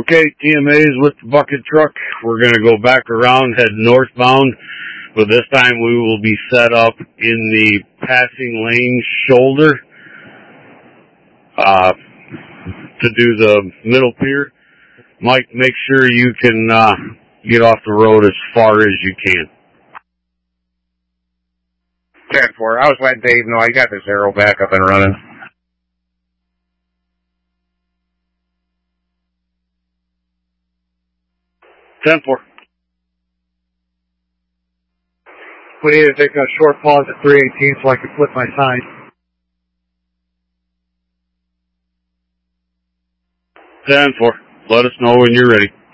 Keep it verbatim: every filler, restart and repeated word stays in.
Okay, T M A's with the bucket truck. We're going to go back around, head northbound, but this time we will be set up in the passing lane shoulder uh, to do the middle pier. Mike, make sure you can uh, get off the road as far as you can. ten four. I was letting Dave know I got this arrow back up and running. ten four. We need to take a short pause at three eighteen so I can flip my sign. ten four. Let us know when you're ready.